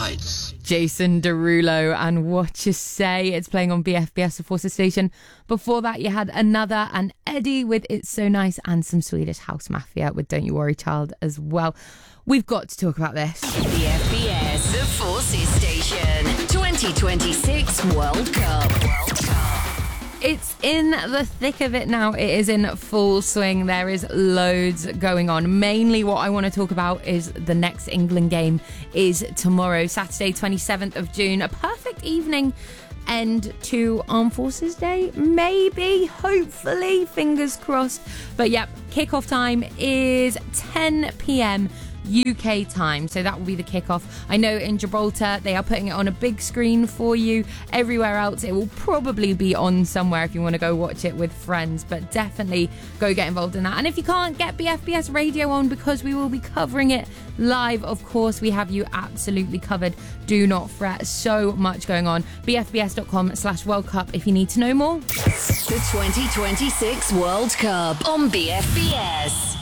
Heights. Jason Derulo and What You Say. It's playing on BFBS, the Forces Station. Before that, you had Another and Eddie with It's So Nice, and some Swedish House Mafia with Don't You Worry Child as well. We've got to talk about this. BFBS, the Forces Station. 2026 World Cup. It's in the thick of it now. It is in full swing. There is loads going on. Mainly what I want to talk about is the next England game is tomorrow, Saturday, 27th of June. A perfect evening end to Armed Forces Day. Maybe, hopefully, fingers crossed. But yep, kickoff time is 10 p.m. UK time, so that will be the kickoff. I know in Gibraltar they are putting it on a big screen for you. Everywhere else it will probably be on somewhere if you want to go watch it with friends, but definitely go get involved in that. And if you can't get BFBS radio on, because we will be covering it live, of course we have you absolutely covered. Do not fret, so much going on. bfbs.com/World Cup if you need to know more. The 2026 World Cup on BFBS.